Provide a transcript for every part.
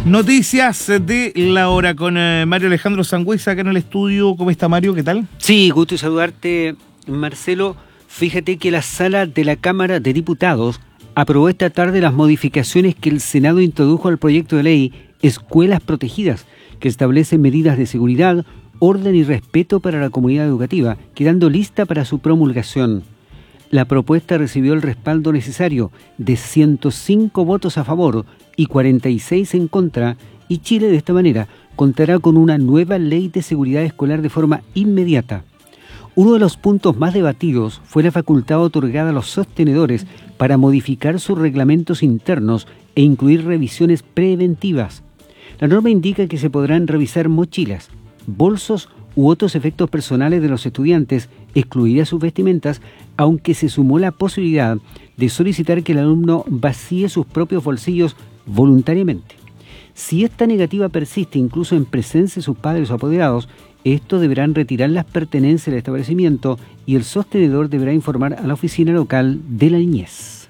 Noticias de la hora con Mario Alejandro Sangüesa acá en el estudio. ¿Cómo está, Mario? ¿Qué tal? Sí, gusto saludarte, Marcelo. Fíjate que la sala de la Cámara de Diputados aprobó esta tarde las modificaciones que el Senado introdujo al proyecto de ley Escuelas Protegidas, que establece medidas de seguridad, orden y respeto para la comunidad educativa, quedando lista para su promulgación. La propuesta recibió el respaldo necesario de 105 votos a favor y 46 en contra, y Chile de esta manera contará con una nueva ley de seguridad escolar de forma inmediata. Uno de los puntos más debatidos fue la facultad otorgada a los sostenedores para modificar sus reglamentos internos e incluir revisiones preventivas. La norma indica que se podrán revisar mochilas, bolsos u otros efectos personales de los estudiantes, excluidas sus vestimentas, aunque se sumó la posibilidad de solicitar que el alumno vacíe sus propios bolsillos voluntariamente. Si esta negativa persiste incluso en presencia de sus padres o apoderados, estos deberán retirar las pertenencias del establecimiento y el sostenedor deberá informar a la oficina local de la niñez.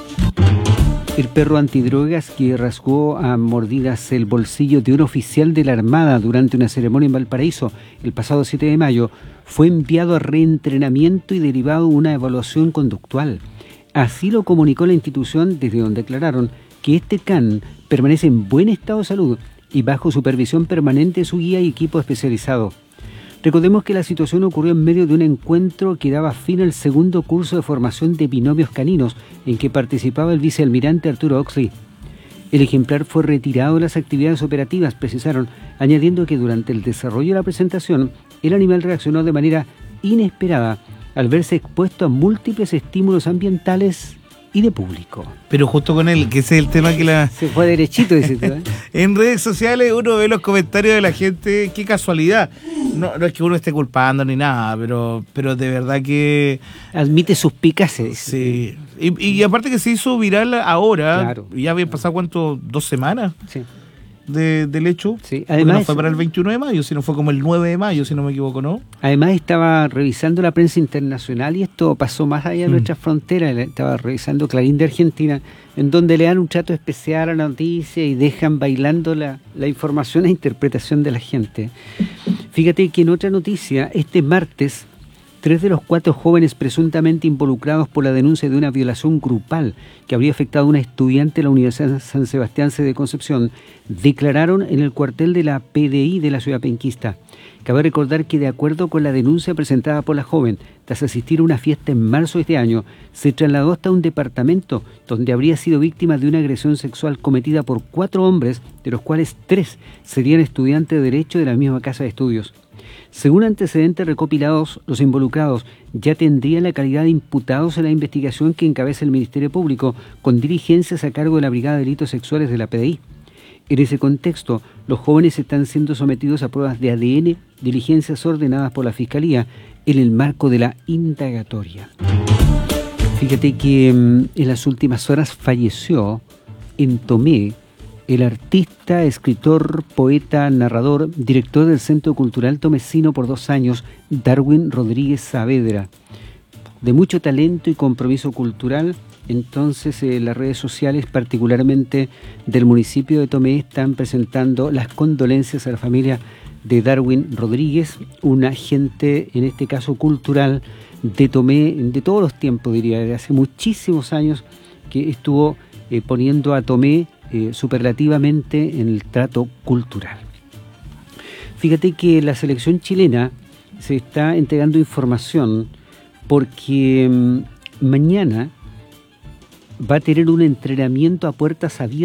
El perro antidrogas que rasgó a mordidas el bolsillo de un oficial de la Armada durante una ceremonia en Valparaíso el pasado 7 de mayo fue enviado a reentrenamiento y derivado una evaluación conductual. Así lo comunicó la institución, desde donde declararon que este can permanece en buen estado de salud y bajo supervisión permanente de su guía y equipo especializado. Recordemos que la situación ocurrió en medio de un encuentro que daba fin al segundo curso de formación de binomios caninos en que participaba el vicealmirante Arturo Oxley. El ejemplar fue retirado de las actividades operativas, precisaron, añadiendo que durante el desarrollo de la presentación el animal reaccionó de manera inesperada al verse expuesto a múltiples estímulos ambientales y de público. Pero justo con él, que ese es el tema que la... Se fue derechito, dice tú, ¿eh? En redes sociales uno ve los comentarios de la gente, qué casualidad. No es que uno esté culpando ni nada, pero de verdad que... Admite suspicacias. Sí. Y aparte que se hizo viral ahora, Claro. Ya había pasado, ¿cuánto? 2 semanas Sí. del hecho. Sí. Además, no fue para el 21 de mayo, sino fue como el 9 de mayo, si no me equivoco, ¿no? Además estaba revisando la prensa internacional y esto pasó más allá de nuestras fronteras. Estaba revisando Clarín de Argentina, en donde le dan un trato especial a la noticia y dejan bailando la información e interpretación de la gente. Fíjate que en otra noticia, este martes, 3 de los 4 jóvenes presuntamente involucrados por la denuncia de una violación grupal que habría afectado a una estudiante de la Universidad San Sebastián de Concepción declararon en el cuartel de la PDI de la ciudad penquista. Cabe recordar que de acuerdo con la denuncia presentada por la joven, tras asistir a una fiesta en marzo de este año, se trasladó hasta un departamento donde habría sido víctima de una agresión sexual cometida por 4 hombres, de los cuales 3 serían estudiantes de Derecho de la misma casa de estudios. Según antecedentes recopilados, los involucrados ya tendrían la calidad de imputados en la investigación que encabeza el Ministerio Público, con diligencias a cargo de la Brigada de Delitos Sexuales de la PDI. En ese contexto, los jóvenes están siendo sometidos a pruebas de ADN, diligencias ordenadas por la Fiscalía en el marco de la indagatoria. Fíjate que en las últimas horas falleció en Tomé el artista, escritor, poeta, narrador, director del Centro Cultural Tomecino por 2 años, Darwin Rodríguez Saavedra. De mucho talento y compromiso cultural, entonces las redes sociales, particularmente del municipio de Tomé, están presentando las condolencias a la familia de Darwin Rodríguez, un agente, en este caso cultural, de Tomé, de todos los tiempos, diría, de hace muchísimos años, que estuvo poniendo a Tomé superlativamente en el trato cultural. Fíjate que la selección chilena se está entregando información porque mañana va a tener un entrenamiento a puertas abiertas